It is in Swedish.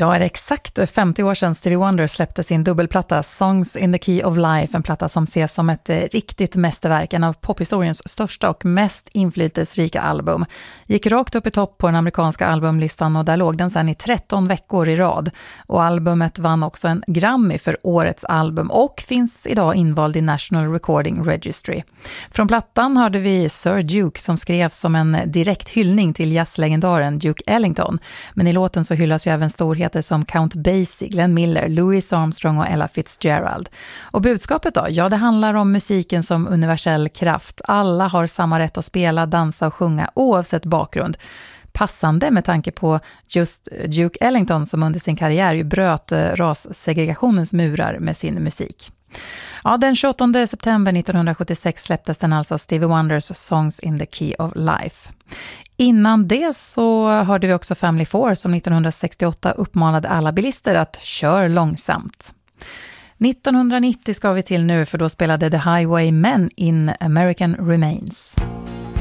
Idag är det exakt 50 år sedan Stevie Wonder släppte sin dubbelplatta Songs in the Key of Life, en platta som ses som ett riktigt mästerverk, en av pophistoriens största och mest inflytelserika album. Gick rakt upp i topp på den amerikanska albumlistan och där låg den sedan i 13 veckor i rad. Och albumet vann också en Grammy för årets album och finns idag invald i National Recording Registry. Från plattan hörde vi Sir Duke som skrevs som en direkt hyllning till jazzlegendaren Duke Ellington. Men i låten så hyllas ju även storheter som Count Basie, Glenn Miller, Louis Armstrong och Ella Fitzgerald. Och budskapet då? Ja, det handlar om musiken som universell kraft. Alla har samma rätt att spela, dansa och sjunga oavsett bakgrund. Passande med tanke på just Duke Ellington som under sin karriär ju bröt rassegregationens murar med sin musik. Ja, den 28 september 1976 släpptes den alltså Stevie Wonders Songs in the Key of Life. Innan det så hörde vi också Family Four som 1968 uppmanade alla bilister att köra långsamt. 1990 ska vi till nu för då spelade The Highwaymen in American Remains.